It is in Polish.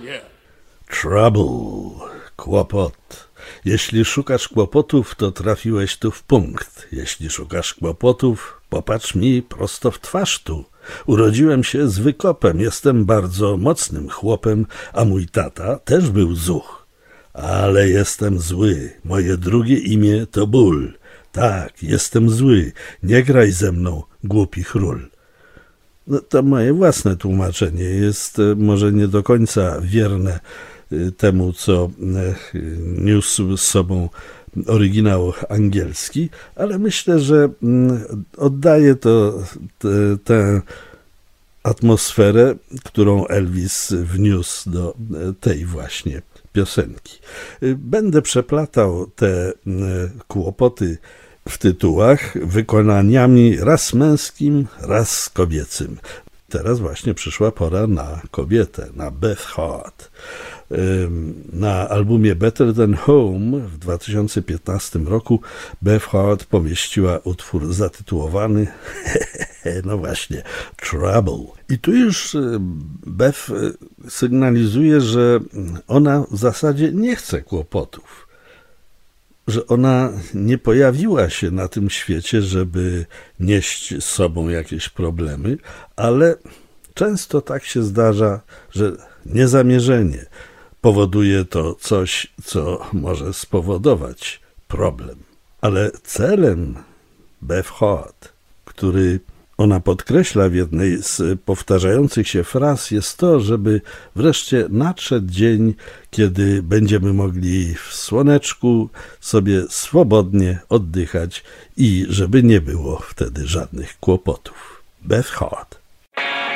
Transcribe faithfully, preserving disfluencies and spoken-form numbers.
Trouble, kłopot. Jeśli szukasz kłopotów, to trafiłeś tu w punkt. Jeśli szukasz kłopotów, popatrz mi prosto w twarz tu. Urodziłem się z wykopem, jestem bardzo mocnym chłopem, a mój tata też był zuch. Ale jestem zły, moje drugie imię to ból. Tak, jestem zły, nie graj ze mną, głupi chról. No, to moje własne tłumaczenie jest może nie do końca wierne temu, co niósł z sobą oryginał angielski, ale myślę, że oddaje to tę atmosferę, którą Elvis wniósł do tej właśnie piosenki. Będę przeplatał te kłopoty w tytułach wykonaniami raz męskim, raz kobiecym. Teraz właśnie przyszła pora na kobietę, na Beth Hart. Na albumie Better Than Home w dwa tysiące piętnastym roku Beth Hart pomieściła utwór zatytułowany no właśnie, Trouble. I tu już Beth sygnalizuje, że ona w zasadzie nie chce kłopotów, że ona nie pojawiła się na tym świecie, żeby nieść z sobą jakieś problemy, ale często tak się zdarza, że niezamierzenie powoduje to coś, co może spowodować problem. Ale celem Beth Hart, który ona podkreśla w jednej z powtarzających się fraz, jest to, żeby wreszcie nadszedł dzień, kiedy będziemy mogli w słoneczku sobie swobodnie oddychać i żeby nie było wtedy żadnych kłopotów. Beth Hart.